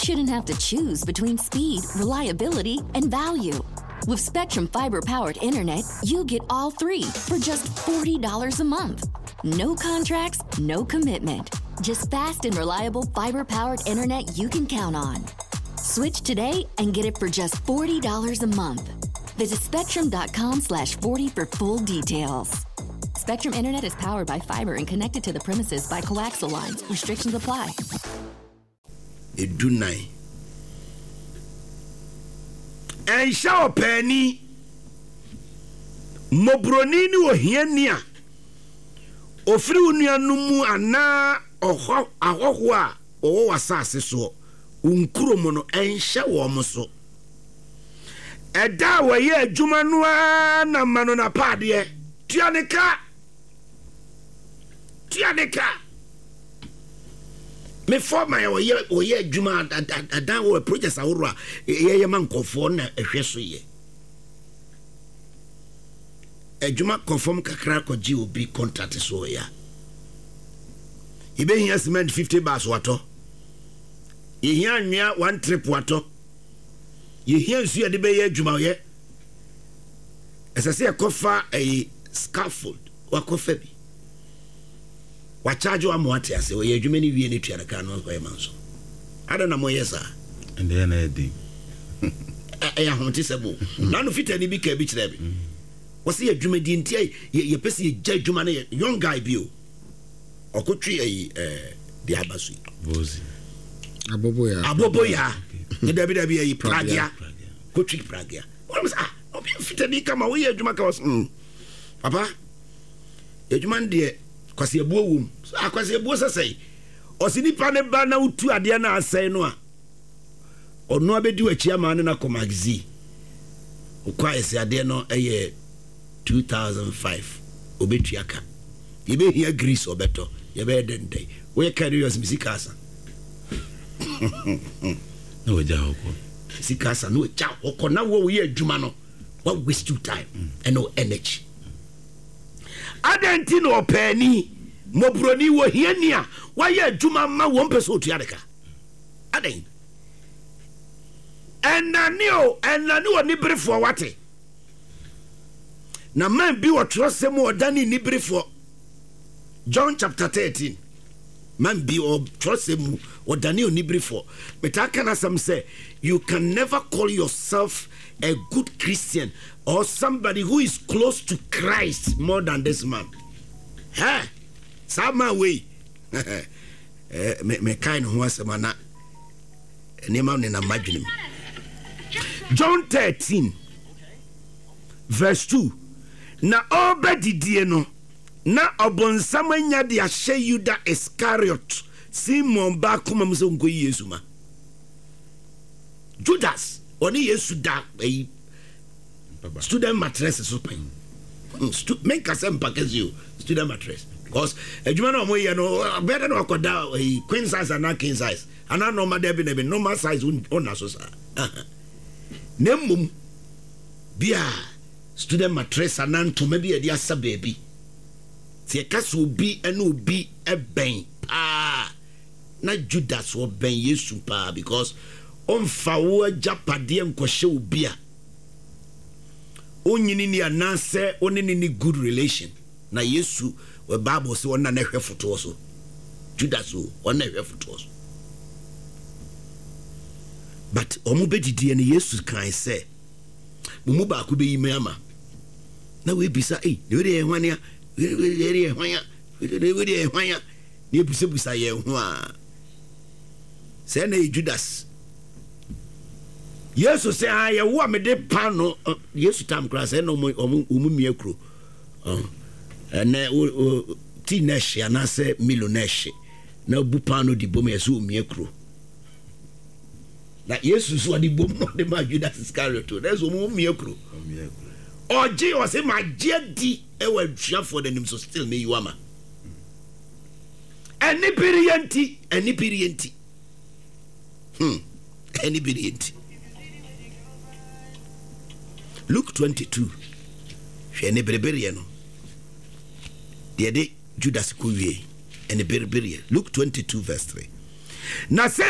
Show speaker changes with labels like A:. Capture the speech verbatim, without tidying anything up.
A: shouldn't have to choose between speed, reliability, and value. With Spectrum Fiber-powered internet, you get all three for just forty dollars a month. No contracts, no commitment. Just fast and reliable fiber-powered internet you can count on. Switch today and get it for just forty dollars a month. Visit spectrum.com slash 40 for full details. Spectrum Internet is powered by fiber and connected to the premises by coaxial lines. Restrictions apply.
B: Edunai. And show penny. Mobroni ni ohiania. Ofri unuanumu ana oho ahohwa owo wasase so. Unkuro no ensha wo mo Eda wa ye adwuma no na mano na pade tuaneka tuaneka me forma ye wo ye adwuma ada wo project aworo a ye ye mankofo na ehwe so ye adwuma conform kakra ko G O B contract so ya ibe hia cement fifty bars wato ye hia nwia one trip wato ye hia nsu de be ye adwuma ye esase ekofa a scaffold wa kofa bi wa charge wa moate ase ye adwuma ni wie ne tuara kan no ko ye manso ada na mo yesa
C: ende na edi
B: e ya honte sebo na no fitani bi ka bi kire bi wo se adwuma di ntia ye pese ye gya adwuma na young guy bi o okotwi ayi eh di abasu
C: bozi
D: aboboya
B: aboboya ne dabi dabi ayi pragia kotwi pragia what was ah obi fitani kama wo ye adwuma ka was mm papa adwuma de kwase ebuo wom akwase ebuo sesei osini pa ne ba na utu ade na asai no a ono abedi wachi ama ne na komagzi ukwa ese ade no eye two thousand five obetu aka ibe hia grease obeto ye be dendai we carry us misikasa
C: no we ja hoko
B: sikasa no ja hoko na wo ye adwuma no what waste your time mm. and no energy adenti no opani mobroni wo hiania wa ye adwuma ma wo mpeso otuadeka aden enanio enanio ni brefo wate na man bi wo trosem odani ni brefo John chapter thirteen man bi o trosem odani ni brefo metaka na some say you can never call yourself a good Christian or somebody who is close to Christ more than this man. Huh? Sama way. Me me kind who was mana. Nema ne na madwenem. John thirteen verse two. Na obedidie no na obonsam anya de ahye Judas Iscariot Simon ba kuma mso nkoyi Yesu ma. Judas oni Yesu da eh, student mattress so pen. Stu make us package you student mattress because adwuma na mo ye no better no akoda queen size and king size and na normal dey be na be normal size on na so sa. Nemum bia student mattress ananto ma bia dia sa baby. Se kaso bi ene obi e ben ah na Judas wo ben Yesu pa because on fa wo japade enkohye obi a onyini ni anase onini ni good relation na Yesu we Bible say wona na hwe foto so Judas o wona hwe foto so but omo bedidie ne Yesu kan say mumu ba ko be yime ama na we bisa eh we dey hwania we dey hwania we dey hwania ne bisa bisa ye ho a say na Judas Yesu say ah ye wo me de pano Yesu tam kra say no omu miekro oh ene o ti na hye na say millionaire na bu pano di bom Yesu miekro na Yesu so di bom de ma Judas Iscariot that's omu miekro oje o say ma je di e wa dua for the name so still me you ama eni birienti eni birienti hmm eni birienti Luke twenty-two. Shene bereberie no. De de Judas ko wie. Ene bereberie. Luke twenty-two verse three. Na